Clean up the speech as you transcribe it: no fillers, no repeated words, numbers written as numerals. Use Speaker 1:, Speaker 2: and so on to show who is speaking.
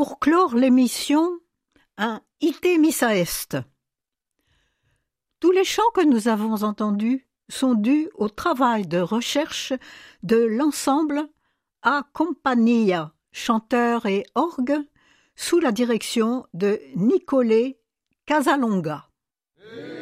Speaker 1: Pour clore l'émission, un Ite Missa Est. Tous les chants que nous avons entendus sont dus au travail de recherche de l'ensemble A Compagnia, chanteur et orgue, sous la direction de Niccolé Casalonga.